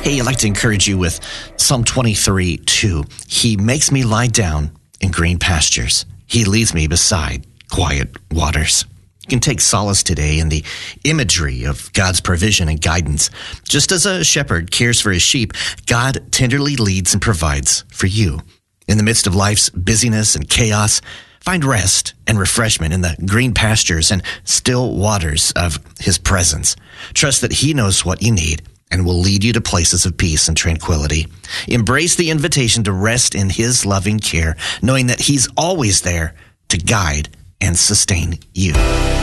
Hey, I'd like to encourage you with Psalm 23:2. He makes me lie down in green pastures. He leads me beside quiet waters. You can take solace today in the imagery of God's provision and guidance. Just as a shepherd cares for his sheep, God tenderly leads and provides for you. In the midst of life's busyness and chaos, find rest and refreshment in the green pastures and still waters of his presence. Trust that he knows what you need and will lead you to places of peace and tranquility. Embrace the invitation to rest in his loving care, knowing that he's always there to guide and sustain you.